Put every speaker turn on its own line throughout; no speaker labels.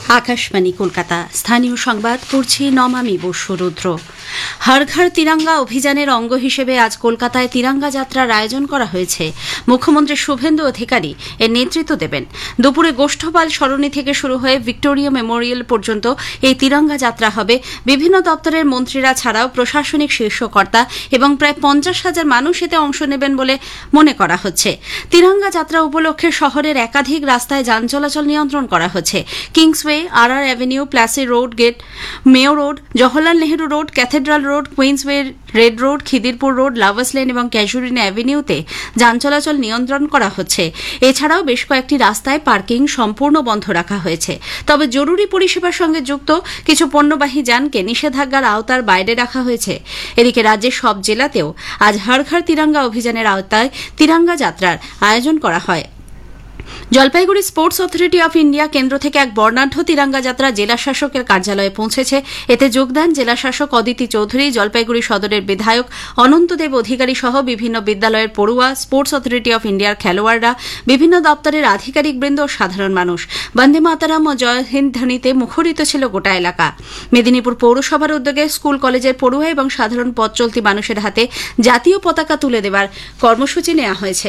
আকাশবাণী কলকাতা। স্থানীয় সংবাদ পড়ছি নমামি বসুরুদ্র। হর ঘর তিরঙ্গা অভিযানের অঙ্গ হিসেবে আজ কলকাতায় তিরঙ্গা যাত্রার আয়োজন করা হয়েছে। মুখ্যমন্ত্রী শুভেন্দু অধিকারী এর নেতৃত্ব দেবেন। দুপুরে গোষ্ঠপাল সরণি থেকে শুরু হয়ে ভিক্টোরিয়া মেমোরিয়াল পর্যন্ত এই তিরঙ্গা যাত্রা হবে। বিভিন্ন দপ্তরের মন্ত্রীরা ছাড়াও প্রশাসনিক শীর্ষকর্তা এবং প্রায় 50,000 মানুষ এতে অংশ নেবেন বলে মনে করা হচ্ছে। তিরঙ্গা যাত্রা উপলক্ষে শহরের একাধিক রাস্তায় যান চলাচল নিয়ন্ত্রণ করা হচ্ছে। কিংসওয়ে, আর avenue, Plassey road, gate Mayo road, Jawaharlal Nehru road, cathedral road, কুইন্সওয়ে, red road, Khidirpur road, lovers lane এবং ক্যাজুরিন অ্যাভিনিউতে যান চলাচল নিয়ন্ত্রণ করা হচ্ছে। এছাড়াও বেশ কয়েকটি রাস্তায় পার্কিং সম্পূর্ণ বন্ধ রাখা হয়েছে। তবে জরুরি পরিষেবার সঙ্গে যুক্ত কিছু পণ্যবাহী যানকে নিষেধাজ্ঞার আওতার বাইরে রাখা হয়েছে। এদিকে রাজ্যের সব জেলাতেও আজ হর ঘর তিরঙ্গা অভিযানের আওতায় তিরঙ্গা যাত্রার আয়োজন করা হয়। Jalpaiguri sports authority of India কেন্দ্র থেকে এক বর্ণাঢ্য তিরঙ্গা যাত্রা জেলা শাসকের কার্যালয়ে পৌঁছেছে। এতে যোগদান জেলা শাসক অদিতি চৌধুরী, জলপাইগুড়ি সদরের বিধায়ক অনন্তদেব অধিকারী সহ বিভিন্ন বিদ্যালয়ের পড়ুয়া, স্পোর্টস অথরিটি অফ ইন্ডিয়ার খেলোয়াড়রা, বিভিন্ন দপ্তরের আধিকারিকবৃন্দ ও সাধারণ মানুষ। বন্দে মাতারাম ও জয় হিন্দ ধ্বনিতে মুখরিত ছিল গোটা এলাকা। মেদিনীপুর পৌরসভার উদ্যোগে স্কুল কলেজের পড়ুয়া এবং সাধারণ পথ চলতি মানুষের হাতে জাতীয় পতাকা তুলে দেওয়ার কর্মসূচি নেওয়া হয়েছে।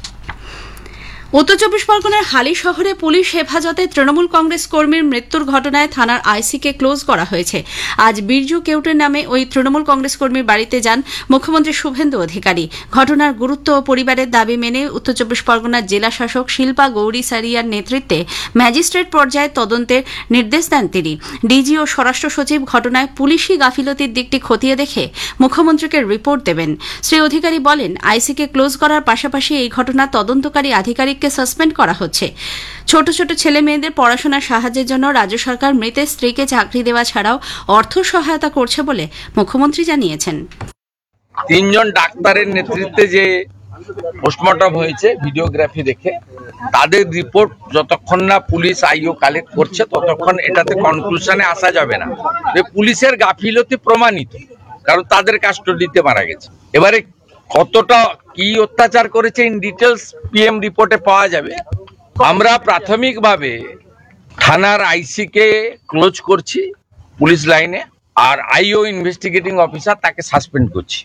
উত্তর চব্বিশ পরগনার হালি শহরে পুলিশ হেফাজতে তৃণমূল কংগ্রেস কর্মীর মৃত্যুর ঘটনায় থানার আইসিকে ক্লোজ করা হয়েছে। আজ বীরজু কেউটের নামে ওই তৃণমূল কংগ্রেস কর্মীর বাড়িতে যান মুখ্যমন্ত্রী শুভেন্দু অধিকারী। ঘটনার গুরুত্ব ও পরিবারের দাবি মেনে উত্তর চব্বিশ পরগনার জেলা শাসক শিল্পা গৌরী সারিয়ার নেতৃত্বে ম্যাজিস্ট্রেট পর্যায়ে তদন্তের নির্দেশ দেন তিনি। ডিজি ও স্বরাষ্ট্র সচিব ঘটনায় পুলিশি গাফিলতির দিকটি খতিয়ে দেখে মুখ্যমন্ত্রীকে রিপোর্ট দেবেন। শ্রী অধিকারী বলেন, আইসিকে ক্লোজ করার পাশাপাশি এই ঘটনার তদন্তকারী আধিকারিক সাসপেন্ড করা হচ্ছে। ছোট ছোট ছেলে মেয়েদের পড়াশোনার সাহায্যের জন্য রাজ্য সরকার মৃতের স্ত্রীকে চাকরি দেওয়া ছাড়াও অর্থ সহায়তা করছে বলে মুখ্যমন্ত্রী জানিয়েছেন।
3 জন ডাক্তারের নেতৃত্বে যে পোস্টমর্টম হয়েছে ভিডিওগ্রাফি দেখে, তাদের রিপোর্ট যতক্ষণ না পুলিশ আইও কালেক্ট করছে ততক্ষণ এটাতে কনক্লুশনে আসা যাবে না যে পুলিশের গাফিলতি প্রমাণিত, কারণ তাদের কাস্টডিতে মারা গেছে। এবারে কতটা কি অত্যাচার করেছে ইন ডিটেলস পিএম রিপোর্টে পাওয়া যাবে। আমরা প্রাথমিকভাবে থানার আইসি কে ক্লোজ করছি পুলিশ লাইনে, আর আইও ইনভেস্টিগেটিং অফিসার তাকে সাসপেন্ড করছি।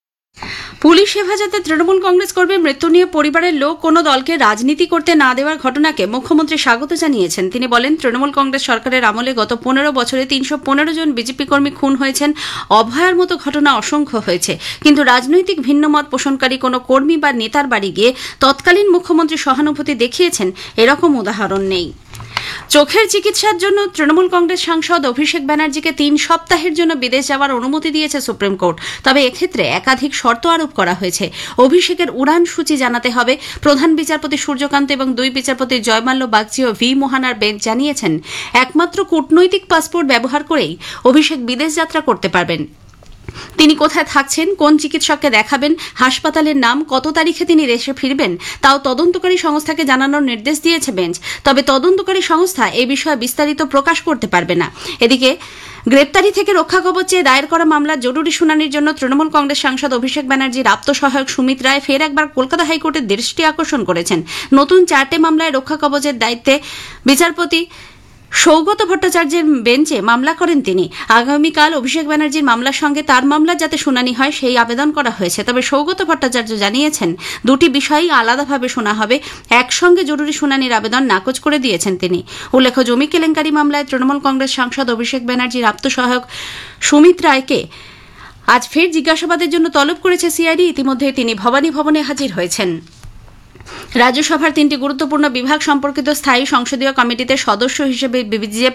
পুলিশ হেফাজতে তৃণমূল কংগ্রেস কর্মীর মৃত্যু নিয়ে পরিবারের লোক কোনো দলকে রাজনীতি করতে না দেওয়ার ঘটনাকে মুখ্যমন্ত্রী স্বাগত জানিয়েছেন। তিনি বলেন, তৃণমূল কংগ্রেস সরকারের আমলে গত 15 বছরে 315 জন বিজেপি কর্মী খুন হয়েছেন। অভয়ার মতো ঘটনা অসংখ্য হয়েছে, কিন্তু রাজনৈতিক ভিন্নমত পোষণকারী কোনো কর্মী বা নেতার বাড়ি গিয়ে তৎকালীন মুখ্যমন্ত্রী সহানুভূতি দেখিয়েছেন এরকম উদাহরণ নেই। চোখের চিকিৎসার জন্য তৃণমূল কংগ্রেস সাংসদ অভিষেক ব্যানার্জিকে 3 সপ্তাহের জন্য বিদেশ যাওয়ার অনুমতি দিয়েছে সুপ্রিম কোর্ট। তবে এক্ষেত্রে একাধিক শর্ত আরোপ করা হয়েছে। অভিষেকের উড়ান সূচি জানাতে হবে। প্রধান বিচারপতি সূর্যকান্ত এবং 2 বিচারপতি জয়মাল্য বাগচি ও ভি মোহানার বেঞ্চ জানিয়েছেন, একমাত্র কূটনৈতিক পাসপোর্ট ব্যবহার করেই অভিষেক বিদেশ যাত্রা করতে পারবেন। তিনি কোথায় থাকছেন, কোন চিকিৎসককে দেখাবেন, হাসপাতালের নাম, কত তারিখে তিনি দেশে ফিরবেন তাও তদন্তকারী সংস্থাকে জানানোর নির্দেশ দিয়েছে বেঞ্চ। তবে তদন্তকারী সংস্থা এই বিষয়ে বিস্তারিত প্রকাশ করতে পারবে না। এদিকে গ্রেপ্তারি থেকে রক্ষা কবচ চেয়ে দায়ের করা মামলার জরুরি শুনানির জন্য তৃণমূল কংগ্রেস সাংসদ অভিষেক ব্যানার্জির আপ্তসহায়ক সুমিত রায় ফের একবার কলকাতা হাইকোর্টের দৃষ্টি আকর্ষণ করেছেন। নতুন 4টে মামলায় রক্ষা কবচের দায়িত্বে বিচারপতি সৌগত ভট্টাচার্যের বেঞ্চে মামলা করেন তিনি। আগামীকাল অভিষেক ব্যানার্জির মামলার সঙ্গে তার মামলার যাতে শুনানি হয় সেই আবেদন করা হয়েছে। তবে সৌগত ভট্টাচার্য জানিয়েছেন, দুটি বিষয়ই আলাদাভাবে শোনা হবে। একসঙ্গে জরুরি শুনানির আবেদন নাকচ করে দিয়েছেন তিনি। উল্লেখ্য, জমি কেলেঙ্কারি মামলায় তৃণমূল কংগ্রেস সাংসদ অভিষেক ব্যানার্জির আপ্তসহায়ক সুমিত রায়কে আজ ফের জিজ্ঞাসাবাদের জন্য তলব করেছে সিআইডি। ইতিমধ্যে তিনি ভবানী ভবনে হাজির হয়েছেন। রাজ্যসভার 3টি গুরুত্বপূর্ণ বিভাগ সম্পর্কিত স্থায়ী সংসদীয় কমিটিতে সদস্য হিসেবে বিজেপি